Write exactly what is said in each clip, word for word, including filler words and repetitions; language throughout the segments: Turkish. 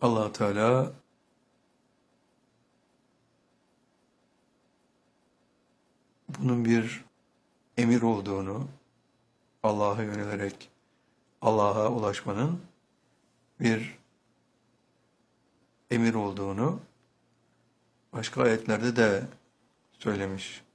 Allah Teala bunun bir emir olduğunu, Allah'a yönelerek Allah'a ulaşmanın bir emir olduğunu başka ayetlerde de söylemiş.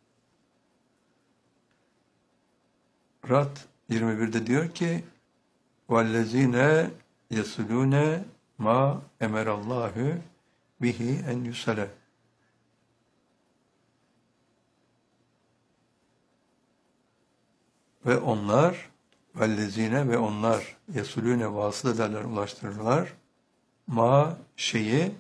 Ra'd yirmi birde diyor ki وَالَّذ۪ينَ يَصُلُونَ مَا اَمَرَ اللّٰهُ بِهِ اَنْ يُسَلَ Ve onlar vellezine ve onlar yesulüne vasıl ederler, ulaştırırlar. Ma şeyi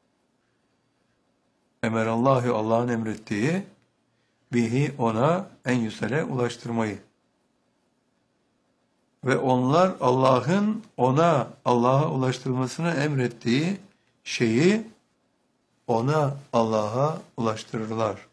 emerallahu Allah'ın emrettiği bihi ona en yüsele ulaştırmayı. Ve onlar Allah'ın ona Allah'a ulaştırmasını emrettiği şeyi ona Allah'a ulaştırırlar.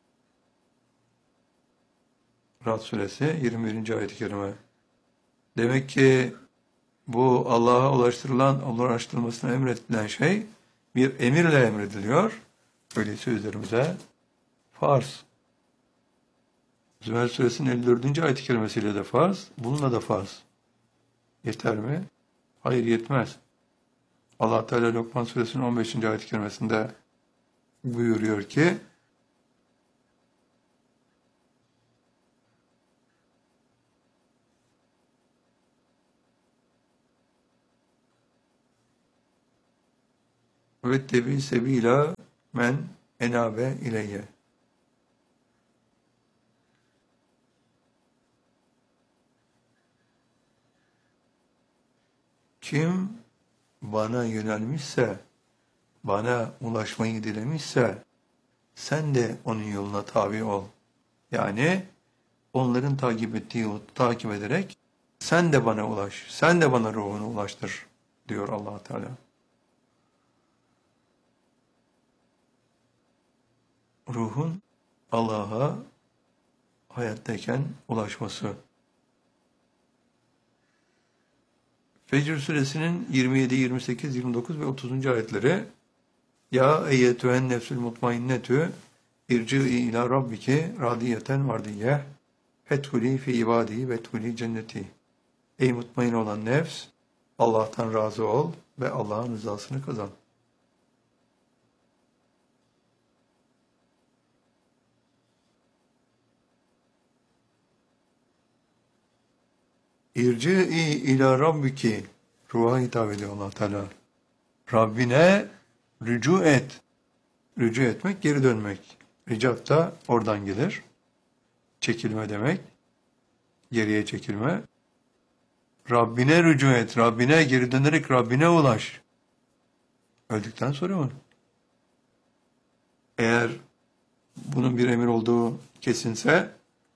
Ra'd suresi yirmi birinci ayet-i kerime. Demek ki bu Allah'a ulaştırılan, ulaştırılmasına emredilen şey bir emirle emrediliyor. Öyleyse üzerimize farz. Zümer suresinin elli dördüncü ayet-i kerimesiyle de farz, bununla da farz. Yeter mi? Hayır, yetmez. Allah Teala Lokman suresinin on beşinci ayet-i kerimesinde buyuruyor ki vettebi sebila men enabe ileyye. Kim bana yönelmişse, bana ulaşmayı dilemişse, sen de onun yoluna tabi ol. Yani onların takip ettiği yolu takip ederek sen de bana ulaş, sen de bana ruhunu ulaştır diyor Allah Teala. Ruhun Allah'a hayattayken ulaşması. Fecr suresinin yirmi yedi, yirmi sekiz, yirmi dokuz ve otuzuncu ayetleri Ya eyyetühen nefsül mutmainnetü irci'i ila rabbiki radiyeten vardiyeh fethuli fi ibadi veethuli cenneti. Ey mutmain olan nefs, Allah'tan razı ol ve Allah'ın rızasını kazan. İrci'i ila rabbiki, ruha hitap ediyor Allah Teala. Rabbine rücu et. Rücu etmek, geri dönmek. Ricat da oradan gelir. Çekilme demek. Geriye çekilme. Rabbine rücu et. Rabbine geri dönerek Rabbine ulaş. Öldükten sonra mı? Eğer bunun bir emir olduğu kesinse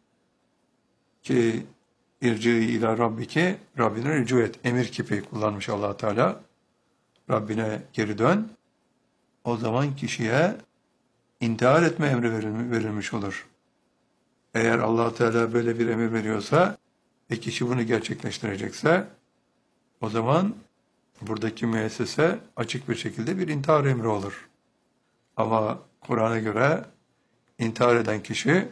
ki İrci ila rabbiki, Rabbine rücu et. Emir kipi kullanmış Allah Teala. Rabbine geri dön. O zaman kişiye intihar etme emri verilmiş olur. Eğer Allah Teala böyle bir emir veriyorsa ve kişi bunu gerçekleştirecekse o zaman buradaki müessese açık bir şekilde bir intihar emri olur. Ama Kur'an'a göre intihar eden kişi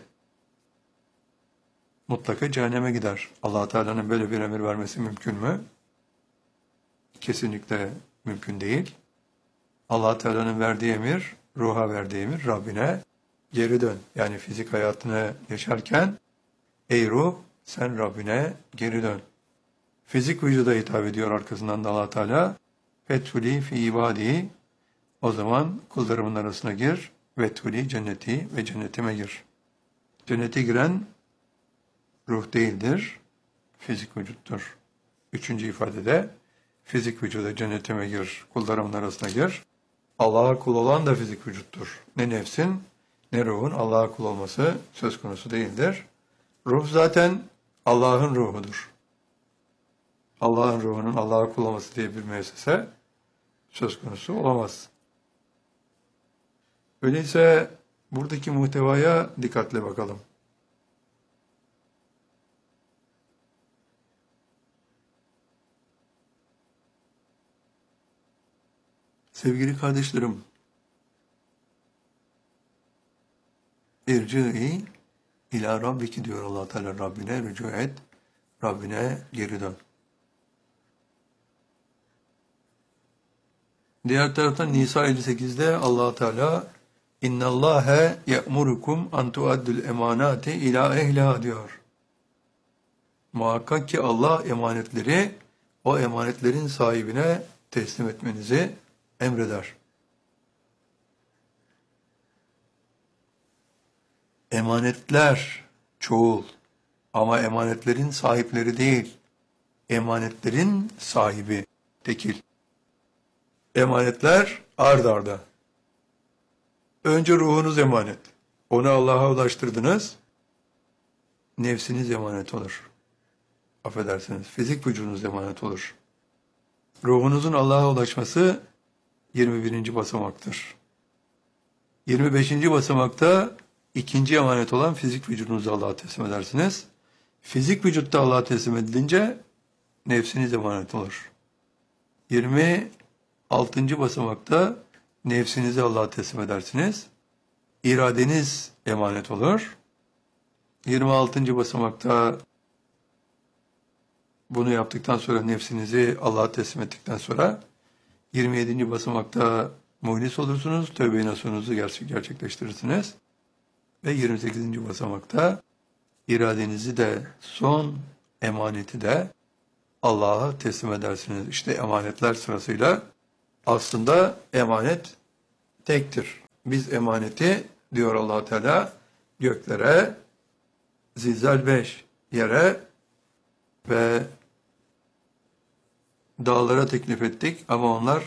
mutlaka cehenneme gider. Allah Teala'nın böyle bir emir vermesi mümkün mü? Kesinlikle mümkün değil. Allah Teala'nın verdiği emir, ruha verdiği emir, Rabbine geri dön. Yani fizik hayatını yaşarken, ey ruh sen Rabbine geri dön. Fizik vücuda hitap ediyor arkasından da Allah Teala. Fethuli fi ibadi, o zaman kullarımın arasına gir. Vethuli cenneti ve cennetime gir. Cennete giren ruh değildir, fizik vücuttur. Üçüncü ifadede fizik vücuda cennetime gir, kullarımın arasına gir. Allah'a kul olan da fizik vücuttur. Ne nefsin ne ruhun Allah'a kul olması söz konusu değildir. Ruh zaten Allah'ın ruhudur. Allah'ın ruhunun Allah'a kul olması diye bir müessese söz konusu olamaz. Öyleyse buradaki muhtevaya dikkatle bakalım. Sevgili kardeşlerim, irci'i ila rabbiki diyor Allah Teala, Rabbine rücu et, Rabbine geri dön. Diğer taraftan Nisa elli sekizde Allah Teala İnnallâhe ye'murukum an tuaddul emanati ila ehliha diyor. Muhakkak ki Allah emanetleri o emanetlerin sahibine teslim etmenizi emreder. Emanetler çoğul ama emanetlerin sahipleri değil. Emanetlerin sahibi tekil. Emanetler ard arda. Önce ruhunuz emanet. Onu Allah'a ulaştırdınız. Nefsiniz emanet olur. Affedersiniz, fizik vücudunuz emanet olur. Ruhunuzun Allah'a ulaşması yirmi birinci basamaktır. yirmi beşinci basamakta ikinci emanet olan fizik vücudunuzu Allah'a teslim edersiniz. Fizik vücutta Allah'a teslim edilince nefsiniz emanet olur. yirmi altıncı basamakta nefsinizi Allah'a teslim edersiniz. İradeniz emanet olur. yirmi altıncı basamakta bunu yaptıktan sonra nefsinizi Allah'a teslim ettikten sonra yirmi yedinci basamakta muhlis olursunuz. Tövbe-i nasuhunuzu gerçek, gerçekleştirirsiniz. Ve yirmi sekizinci basamakta iradenizi de son emaneti de Allah'a teslim edersiniz. İşte emanetler sırasıyla aslında emanet tektir. Biz emaneti diyor Allah Teala göklere, zilzal beş yere ve dağlara teklif ettik ama onlar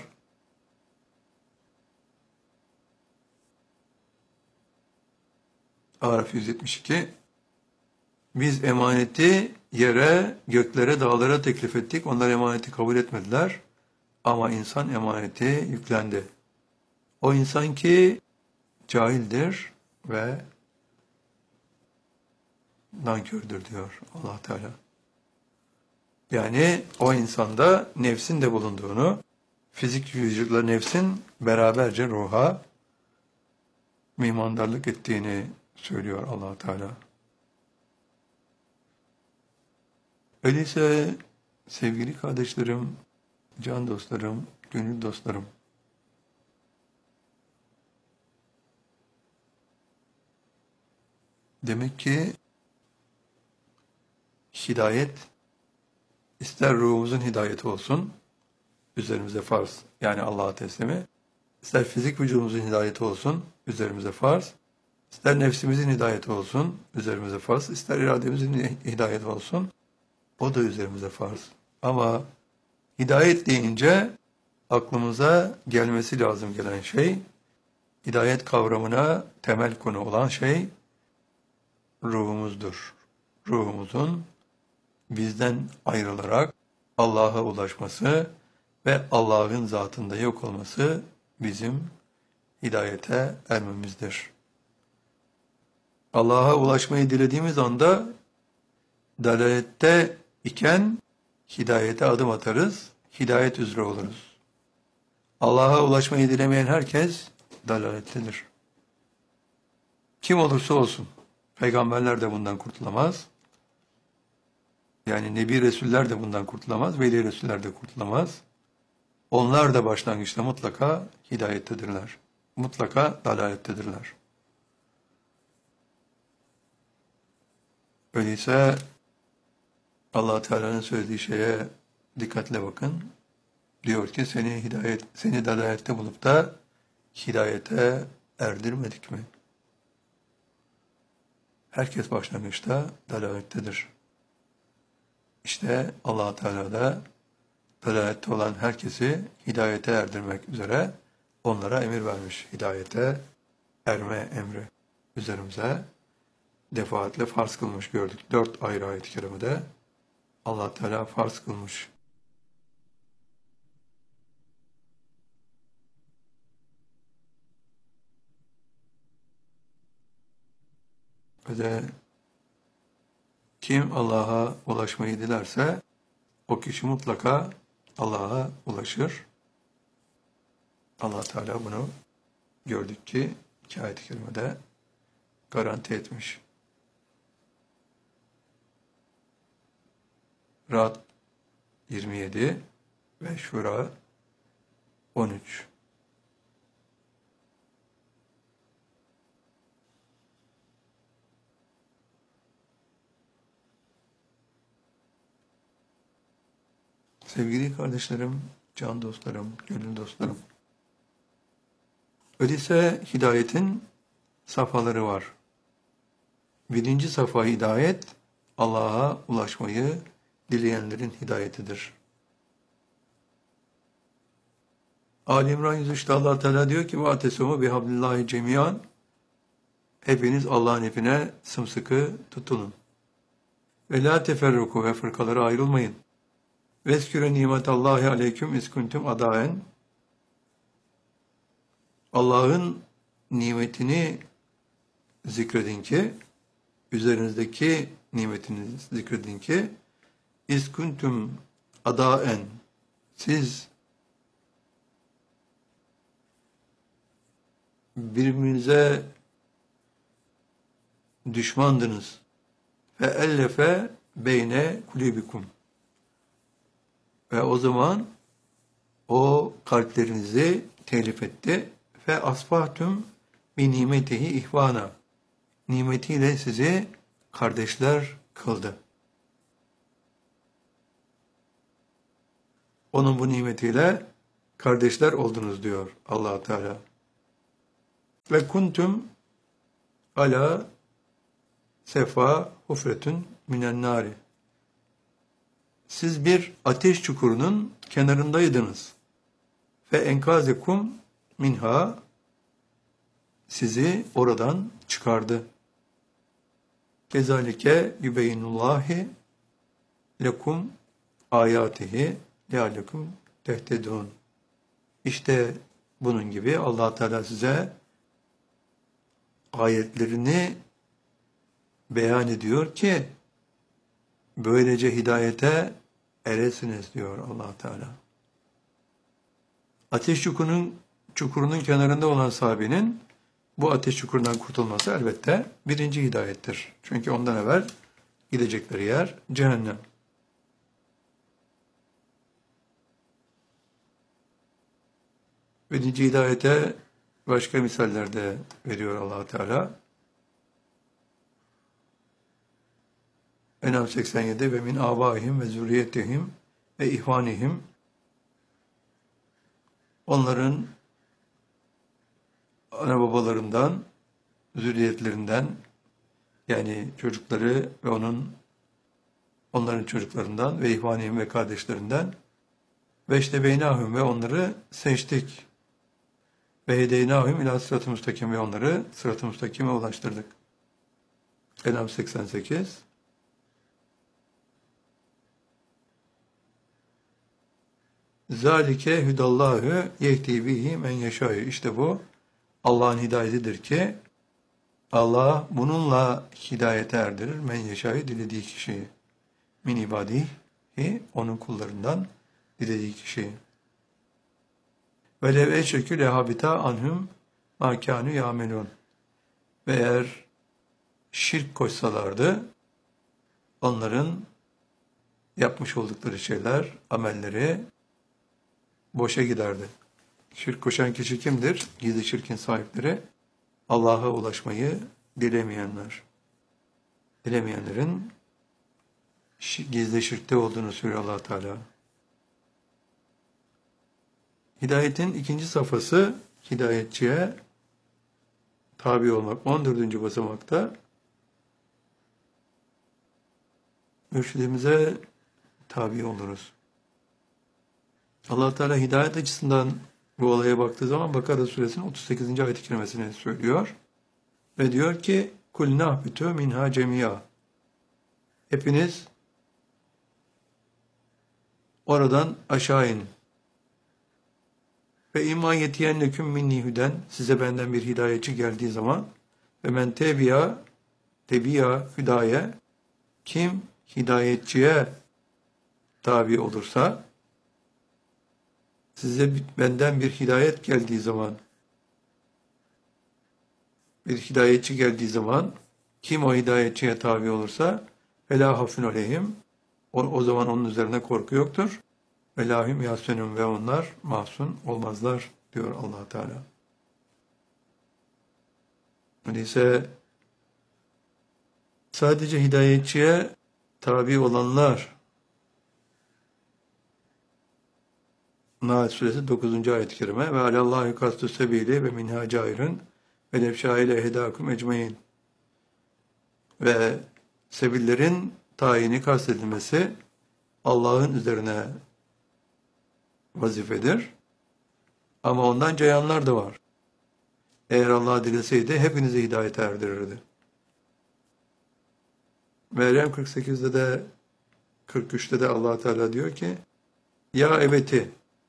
Araf yüz yetmiş iki biz emaneti yere, göklere, dağlara teklif ettik. Onlar emaneti kabul etmediler. Ama insan emaneti yüklendi. O insan ki cahildir ve nankördür diyor Allah Teala. Yani o insanda nefsin de bulunduğunu, fizik vücutla nefsin beraberce ruha mimandarlık ettiğini söylüyor Allah Teala. Öyleyse sevgili kardeşlerim, can dostlarım, gönül dostlarım, demek ki hidayet, ister ruhumuzun hidayeti olsun, üzerimize farz, yani Allah'a teslimi, ister fizik vücudumuzun hidayeti olsun, üzerimize farz, ister nefsimizin hidayeti olsun, üzerimize farz, ister irademizin hidayeti olsun, o da üzerimize farz. Ama hidayet deyince aklımıza gelmesi lazım gelen şey, hidayet kavramına temel konu olan şey ruhumuzdur. Ruhumuzun bizden ayrılarak Allah'a ulaşması ve Allah'ın zatında yok olması bizim hidayete ermemizdir. Allah'a ulaşmayı dilediğimiz anda dalalette iken hidayete adım atarız, hidayet üzere oluruz. Allah'a ulaşmayı dilemeyen herkes dalalettedir. Kim olursa olsun, peygamberler de bundan kurtulamaz. Yani Nebi Resuller de bundan kurtulamaz, Veli Resuller de kurtulamaz. Onlar da başlangıçta mutlaka hidayettedirler. Mutlaka dalalettedirler. Öyleyse Allah Teala'nın söylediği şeye dikkatle bakın. Diyor ki seni hidayet, seni dalalette bulup da hidayete erdirmedik mi? Herkes başlangıçta dalalettedir. İşte Allah Teala da dalalette olan herkesi hidayete erdirmek üzere onlara emir vermiş. Hidayete erme emri üzerimize defaatle farz kılmış gördük. Dört ayrı ayet-i kerimede Allah Teala farz kılmış. Ve de kim Allah'a ulaşmayı dilerse o kişi mutlaka Allah'a ulaşır. Allah Teala bunu gördük ki iki ayet-i kerimede garanti etmiş. Ra'd yirmi yedi ve Şura on üç. Sevgili kardeşlerim, can dostlarım, gönül dostlarım. Öyleyse hidayetin safhaları var. Birinci safha hidayet, Allah'a ulaşmayı dileyenlerin hidayetidir. Ali İmran yüz üçte Allah Teala diyor ki وَاَتَسُمُ بِحَبْلِ cemiyan. Hepiniz Allah'ın ipine sımsıkı tutunun. Ve la teferruku ve fırkalara ayrılmayın. Vesküre nimetallahi aleyküm iskuntum adaen. Allah'ın nimetini zikredin ki, üzerinizdeki nimetini zikredin ki, iskuntum adaen, siz birbirinize düşmandınız. Ve ellefe beyne kulübikum. Ve o zaman o kalplerinizi telif etti. Ve asbahtüm bi nimetihi ihvana. Nimetiyle sizi kardeşler kıldı. Onun bu nimetiyle kardeşler oldunuz diyor Allah Teala. Ve kuntum ala sefa hufretun minen nari. Siz bir ateş çukurunun kenarındaydınız. Ve enkazekum minha, sizi oradan çıkardı. Kezalike yübeynullahi lekum ayatihi lealekum tehtedun. İşte bunun gibi Allah Teala size ayetlerini beyan ediyor ki böylece hidayete eresiniz diyor Allah Teala. Ateş çukurunun, çukurunun kenarında olan sahabenin bu ateş çukurundan kurtulması elbette birinci hidayettir. Çünkü ondan evvel gidecekleri yer cehennem. Birinci hidayete başka misallerde veriyor Allah Teala. En'am seksen yedi ve min abaihim ve zürriyetihim ve ihvanihim, onların ana babalarından, zürriyetlerinden, yani çocukları ve onun onların çocuklarından ve ihvanihim ve kardeşlerinden ve işte beynahum ve onları seçtik. Ve hedeynahum ila sırat-ı müstakim ve onları sırat-ı müstakime ulaştırdık. En'am seksen sekiz. Zalike hudallahu yehdi bihi men yeşâ'u. İşte bu Allah'ın hidayetidir ki Allah bununla hidayete erdirir men yeşâ'u, dilediği kişiyi. Min ibadihi, onun kullarından dilediği kişiyi. Ve lev eşrekü lehabita anhum ma kânü yâmelûn. Ve eğer şirk koşsalardı onların yapmış oldukları şeyler, amelleri boşa giderdi. Şirk koşan kişi kimdir? Gizli şirkin sahipleri, Allah'a ulaşmayı dilemeyenler. Dilemeyenlerin gizli şirkte olduğunu söylüyor Allah Teala. Hidayetin ikinci safhası hidayetçiye tabi olmak. on dördüncü basamakta mürşidimize tabi oluruz. Allah Teala hidayet açısından bu olaya baktığı zaman Bakara suresinin otuz sekizinci ayet-i kerimesini söylüyor. Ve diyor ki kul nahbitu minha cemiya. Hepiniz oradan aşağı inin. Ve imma yetiyenneküm minni hüden, size benden bir hidayetçi geldiği zaman ve men tebiya tebiya hüdaye, kim hidayetçiye tabi olursa size benden bir hidayet geldiği zaman, bir hidayetçi geldiği zaman, kim o hidayetçiye tabi olursa, فَلَا خَفْنُ عَلَيْهِمْ o, o zaman onun üzerine korku yoktur. وَلَا هُمْ يَحْزَنُونَ ve onlar mahzun olmazlar diyor Allah Teala. Öyleyse sadece hidayetçiye tabi olanlar, Nahl suresi dokuzuncu ayet-i kerime ve alallahi kastu sebili ve minha cairun ve lefşaile ehdakum ecmain ve sebillerin tayini kastedilmesi Allah'ın üzerine vazifedir. Ama ondan cayanlar da var. Eğer Allah dileseydi hepinizi hidayete erdirirdi. Meryem kırk sekizde de kırk üçte de Allah Teala diyor ki: Ya ebeti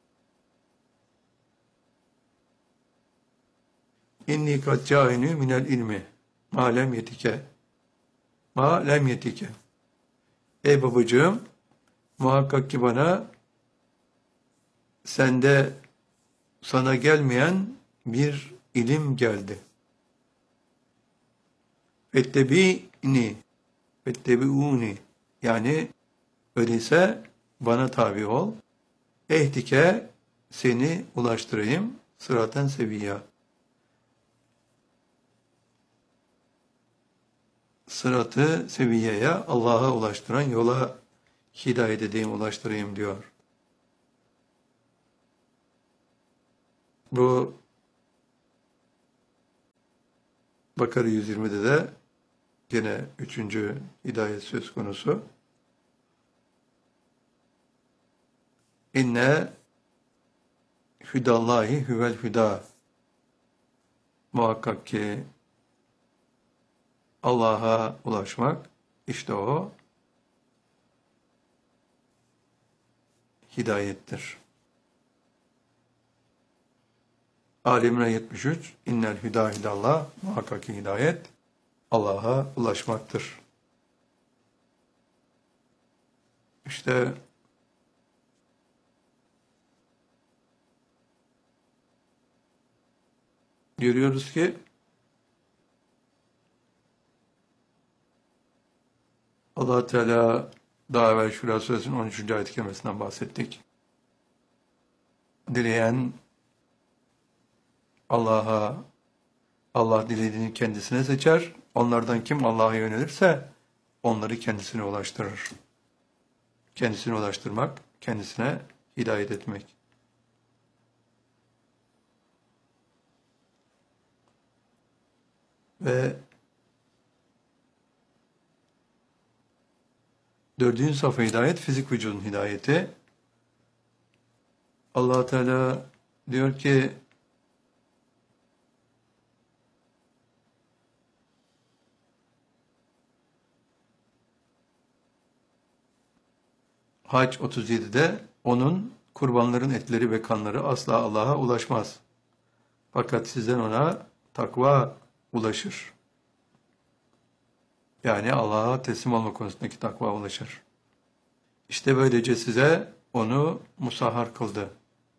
inni kad ca'inü minel ilmi ma lem yetike ma lem yetike. Ey babacığım, muhakkak ki bana sende sana gelmeyen bir ilim geldi. Fettebi'ni fettebi'uni yani öyleyse bana tabi ol. Ehdike seni ulaştırayım sıraten seviyya. Sıratı seviyeye, Allah'a ulaştıran yola hidayet edeyim, ulaştırayım diyor. Bu Bakara yüz yirmide de gene üçüncü hidayet söz konusu. İnne hüdallahi huvel hüda. Muhakkak ki Allah'a ulaşmak, işte o hidayettir. Ali İmran yetmiş üç, innel hüda hidallah, muhakkak ki hidayet Allah'a ulaşmaktır. İşte görüyoruz ki Allah Teala daha evvel Şura Suresinin on üçüncü ayet-i kerimesinden bahsettik. Dileyen Allah'a, Allah dilediğini kendisine seçer. Onlardan kim Allah'a yönelirse onları kendisine ulaştırır. Kendisine ulaştırmak, kendisine hidayet etmek. Ve dördüncü safha hidayet, fizik vücudun hidayeti. Allah Teala diyor ki Hac otuz yedide onun kurbanların etleri ve kanları asla Allah'a ulaşmaz. Fakat sizden ona takva ulaşır. Yani Allah'a teslim olma konusundaki takva ulaşır. İşte böylece size onu musahhar kıldı.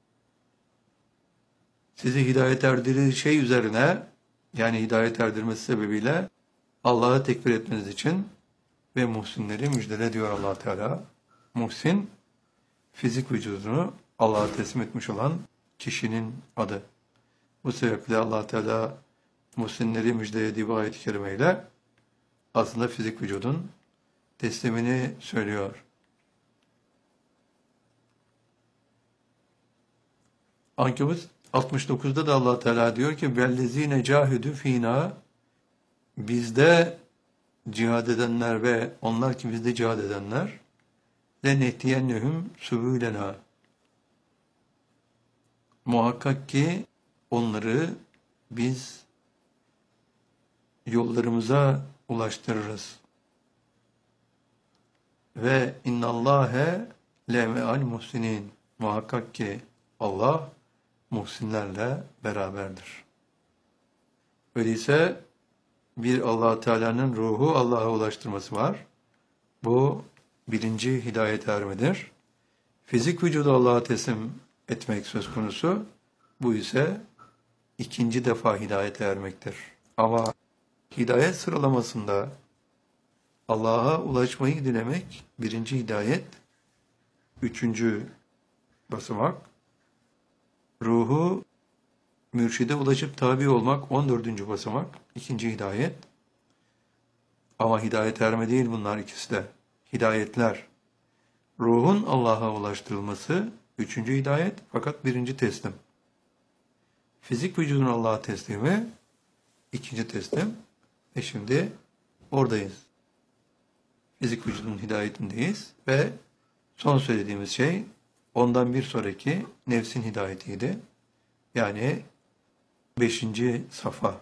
Sizi hidayet erdirdiği şey üzerine, yani hidayet erdirmesi sebebiyle Allah'a tekbir etmeniz için ve muhsinleri müjdele diyor Allah Teala. Muhsin, fizik vücudunu Allah'a teslim etmiş olan kişinin adı. Bu sebeple Allah Teala muhsinleri müjdelediği bu ayet-i kerimeyle aslında fizik vücudun teslimini söylüyor. Ankebut altmış dokuzda da Allah Teala diyor ki vellezine cahidü fina, bizde cihad edenler ve onlar ki bizde cihad edenler lenehtiyennehum subulena, muhakkak ki onları biz yollarımıza ulaştırırız. Ve innallâhe leme'al muhsinin, muhakkak ki Allah muhsinlerle beraberdir. Öyleyse bir Allah Teala'nın ruhu Allah'a ulaştırması var. Bu birinci hidayet ermedir. Fizik vücudu Allah'a teslim etmek söz konusu. Bu ise ikinci defa hidayete ermektir. Ama hidayet sıralamasında Allah'a ulaşmayı dilemek birinci hidayet, üçüncü basamak, ruhu mürşide ulaşıp tabi olmak on dördüncü basamak, ikinci hidayet. Ama hidayet erme değil bunlar ikisi de. Hidayetler. Ruhun Allah'a ulaştırılması üçüncü hidayet fakat birinci teslim. Fizik vücudun Allah'a teslimi ikinci teslim. E şimdi oradayız. Fizik vücudun hidayetindeyiz ve son söylediğimiz şey ondan bir sonraki nefsin hidayetiydi. Yani beşinci safa.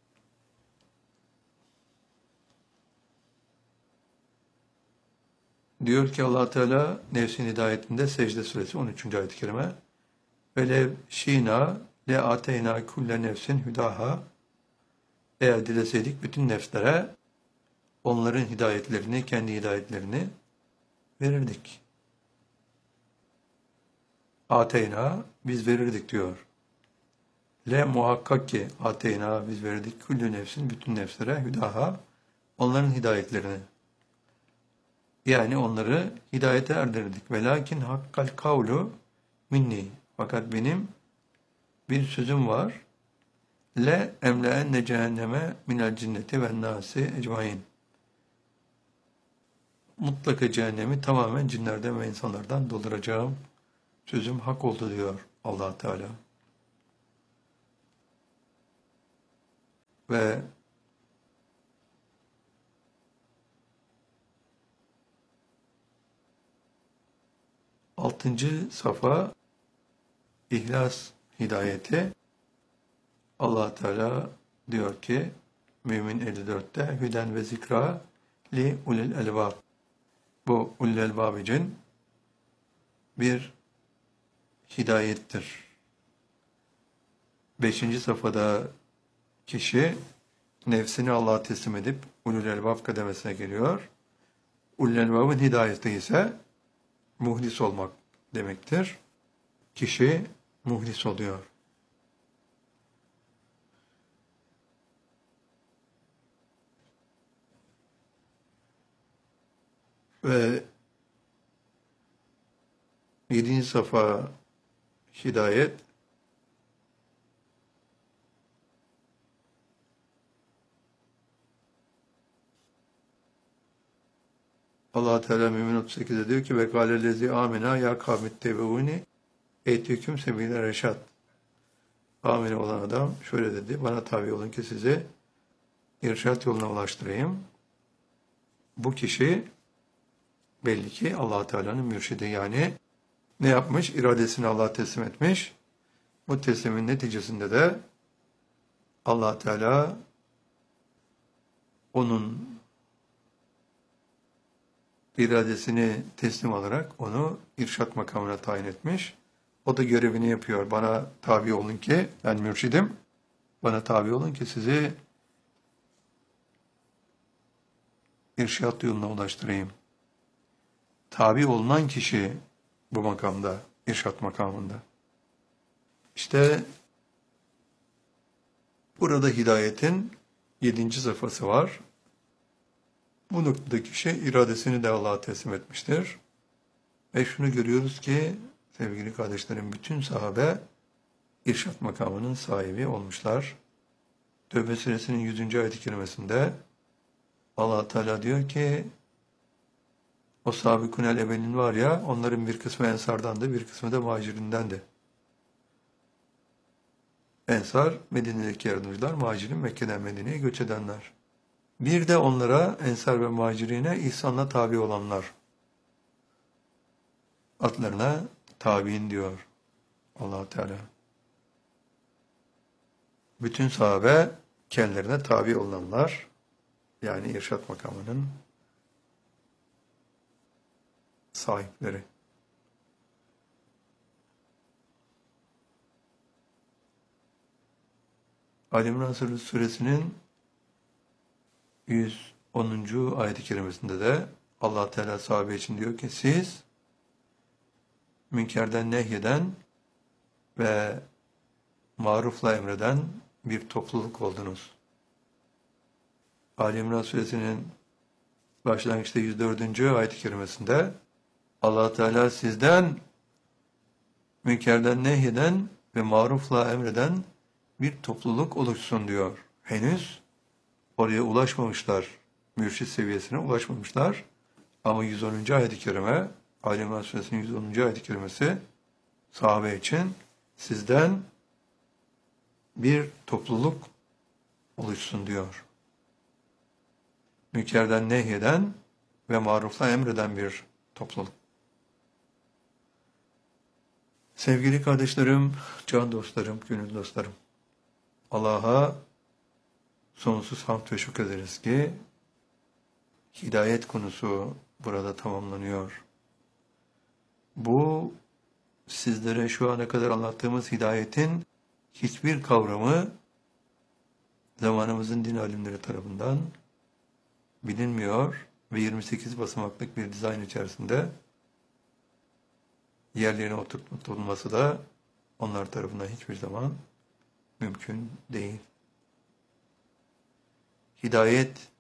Diyor ki Allah Teala nefsin hidayetinde Secde Suresi on üçüncü ayet-i kerime ve lev şina le ateyna kulle nefsin hüdaha, eğer dileseydik bütün nefslere onların hidayetlerini, kendi hidayetlerini verirdik. Ateyna, biz verirdik diyor. Le muhakkak ki ateyna, biz verirdik kulle nefsin, bütün nefslere hüdaha, onların hidayetlerini. Yani onları hidayete erdirirdik. Velakin hakkal kavlu minni. Fakat benim bir sözüm var. Le emleenne cehenneme minel cinneti ve nasi ecmain. Mutlaka cehennemi tamamen cinlerden ve insanlardan dolduracağım. Sözüm hak oldu diyor Allah Teala. Ve altıncı safa İhlas hidayeti. Allah Teala diyor ki Mümin elli dörtte Hüden ve zikra li ulil elbab. Bu ulil elbab için bir hidayettir. Beşinci safhada kişi nefsini Allah'a teslim edip ulul elbab kademesine geliyor. Ulul elbabın hidayeti ise muhlis olmak demektir. Kişi muhlis oluyor. Ve yedinci safa hidayet Allah Teala Mümin otuz sekizde diyor ki ve kâlellezî âmenâ ya kavmit tebeûni eyytüküm sebîle reşad. Amine olan adam şöyle dedi, bana tabi olun ki sizi irşat yoluna ulaştırayım. Bu kişi belli ki Allah Teala'nın mürşidi, yani ne yapmış? İradesini Allah'a teslim etmiş. Bu teslimin neticesinde de Allah Teala onun iradesini teslim alarak onu irşat makamına tayin etmiş. O da görevini yapıyor. Bana tabi olun ki, ben mürşidim, bana tabi olun ki sizi irşat yoluna ulaştırayım. Tabi olunan kişi bu makamda, irşat makamında. İşte burada hidayetin yedinci safhası var. Bu noktada kişi iradesini de Allah'a teslim etmiştir. Ve şunu görüyoruz ki sevgili kardeşlerim, bütün sahabe irşat makamının sahibi olmuşlar. Tevbe suresinin yüzüncü ayet-i kerimesinde Allah Teala diyor ki o sabikun-el evvelin var ya, onların bir kısmı ensardandı, bir kısmı da muhacirindendi. Ensar, Medine'deki yardımcılar, muhacirin Mekke'den Medine'ye göç edenler. Bir de onlara, ensar ve muhacirine ihsanla tabi olanlar. Adlarına tabi'in diyor Allah Teala. Bütün sahabe kendilerine tabi olanlar, yani irşat makamının sahipleri. Ali İmran suresinin yüz onuncu ayet-i kerimesinde de Allah Teala sahabe için diyor ki siz münkerden nehyeden ve marufla emreden bir topluluk oldunuz. Ali İmran Suresinin başlangıçta yüz dördüncü ayet-i kerimesinde Allah Teala sizden münkerden nehyeden ve marufla emreden bir topluluk oluşsun diyor. Henüz oraya ulaşmamışlar. Mürşit seviyesine ulaşmamışlar. Ama yüz onuncu ayet-i kerime, Ali İmran Suresinin yüz onuncu ayet-i kerimesi sahabe için sizden bir topluluk oluşsun diyor. Münkerden nehyeden ve marufla emreden bir topluluk. Sevgili kardeşlerim, can dostlarım, gönül dostlarım, Allah'a sonsuz hamd ve şükür ederiz ki hidayet konusu burada tamamlanıyor. Bu sizlere şu ana kadar anlattığımız hidayetin hiçbir kavramı zamanımızın din alimleri tarafından bilinmiyor ve yirmi sekiz basamaklık bir dizayn içerisinde yerlerine oturtulması da onlar tarafından hiçbir zaman mümkün değil. Hidayet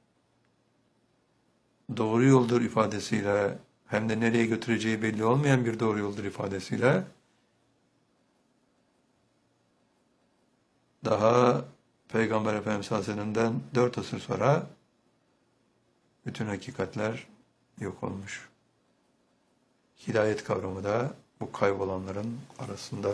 doğru yoldur ifadesiyle hem de nereye götüreceği belli olmayan bir doğru yoldur ifadesiyle daha Peygamber Efendimiz Aleyhisselam'dan dört asır sonra bütün hakikatler yok olmuş. Hidayet kavramı da bu kaybolanların arasında.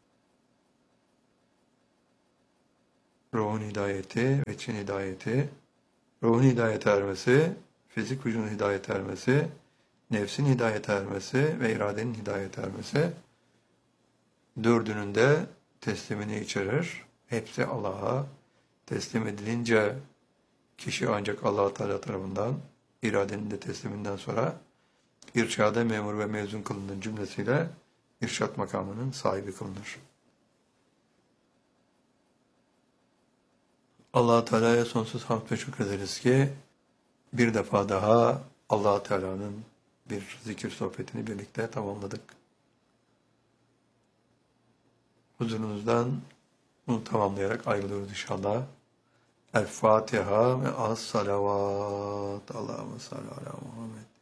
Ruhun hidayeti, veçin hidayeti, ruhun hidayete ermesi, fizik vücudun hidayete ermesi, nefsin hidayete ermesi ve iradenin hidayete ermesi dördünün de teslimini içerir. Hepsi Allah'a teslim edilince kişi ancak Allah Teala tarafından iradenin de tesliminden sonra irşada memur ve mezun kılındığı cümlesiyle irşat makamının sahibi kılınır. Allah Teala'ya sonsuz hamd ve şükrederiz ki bir defa daha Allah Teala'nın bir zikir sohbetini birlikte tamamladık. Huzurunuzdan bunu tamamlayarak ayrılıyoruz inşallah. El Fatiha ve as salavat. Allahümme salli ala Muhammed.